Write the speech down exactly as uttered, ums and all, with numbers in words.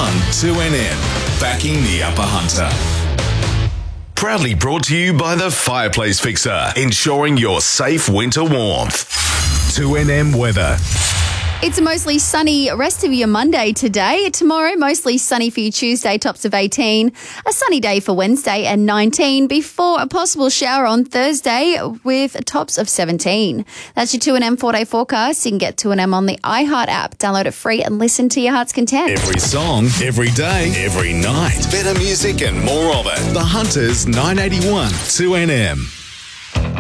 one two N M, backing the Upper Hunter. Proudly brought to you by the Fireplace Fixer, ensuring your safe winter warmth. two N M weather. It's a mostly sunny rest of your Monday today. Tomorrow, mostly sunny for you Tuesday, tops of eighteen. A sunny day for Wednesday and nineteen before a possible shower on Thursday with tops of seventeen. That's your two N M four-day forecast. You can get two N M on the iHeart app. Download it free and listen to your heart's content. Every song, every day, every night. Better music and more of it. The Hunters nine eighty-one two N M.